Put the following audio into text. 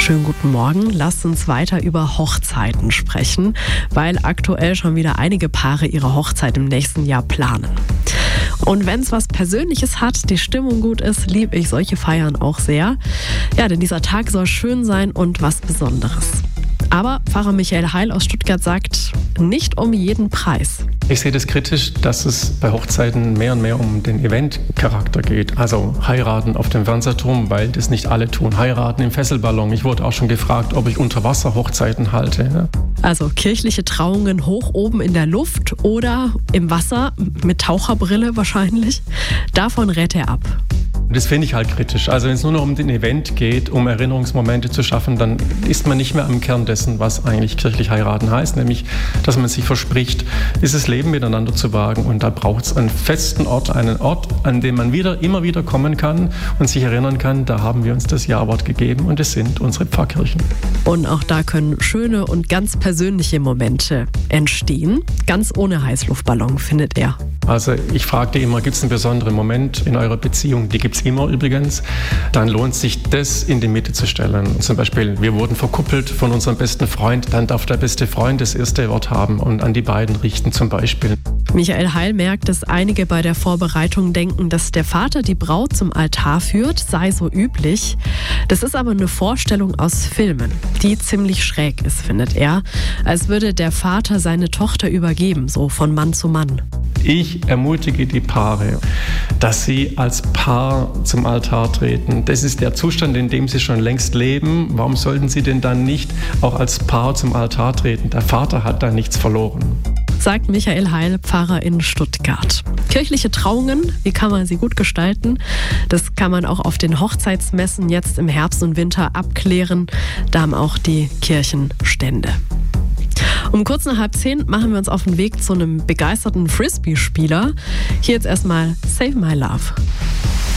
Schönen guten Morgen. Lasst uns weiter über Hochzeiten sprechen, weil aktuell schon wieder einige Paare ihre Hochzeit im nächsten Jahr planen. Und wenn es was Persönliches hat, die Stimmung gut ist, liebe ich solche Feiern auch sehr. Ja, denn dieser Tag soll schön sein und was Besonderes. Aber Pfarrer Michael Heil aus Stuttgart sagt, nicht um jeden Preis. Ich sehe das kritisch, dass es bei Hochzeiten mehr und mehr um den Eventcharakter geht. Also heiraten auf dem Fernsehturm, weil das nicht alle tun. Heiraten im Fesselballon. Ich wurde auch schon gefragt, ob ich Unterwasser-Hochzeiten halte. Also kirchliche Trauungen hoch oben in der Luft oder im Wasser, mit Taucherbrille wahrscheinlich. Davon rät er ab. Das finde ich halt kritisch. Also wenn es nur noch um den Event geht, um Erinnerungsmomente zu schaffen, dann ist man nicht mehr am Kern dessen, was eigentlich kirchlich heiraten heißt, nämlich, dass man sich verspricht, dieses Leben miteinander zu wagen. Und da braucht es einen festen Ort, einen Ort, an dem man immer wieder kommen kann und sich erinnern kann, da haben wir uns das Ja-Wort gegeben und es sind unsere Pfarrkirchen. Und auch da können schöne und ganz persönliche Momente entstehen, ganz ohne Heißluftballon, findet er. Also ich fragte immer, gibt es einen besonderen Moment in eurer Beziehung? Die gibt es immer übrigens. Dann lohnt sich das in die Mitte zu stellen. Zum Beispiel, wir wurden verkuppelt von unserem besten Freund, dann darf der beste Freund das erste Wort haben und an die beiden richten zum Beispiel. Michael Heil merkt, dass einige bei der Vorbereitung denken, dass der Vater die Braut zum Altar führt, sei so üblich. Das ist aber eine Vorstellung aus Filmen, die ziemlich schräg ist, findet er. Als würde der Vater seine Tochter übergeben, so von Mann zu Mann. Ich ermutige die Paare, dass sie als Paar zum Altar treten. Das ist der Zustand, in dem sie schon längst leben. Warum sollten sie denn dann nicht auch als Paar zum Altar treten? Der Vater hat da nichts verloren. Sagt Michael Heil, Pfarrer in Stuttgart. Kirchliche Trauungen, wie kann man sie gut gestalten? Das kann man auch auf den Hochzeitsmessen jetzt im Herbst und Winter abklären. Da haben auch die Kirchen Stände. Um kurz nach 9:30 machen wir uns auf den Weg zu einem begeisterten Frisbee-Spieler. Hier jetzt erstmal Save My Love.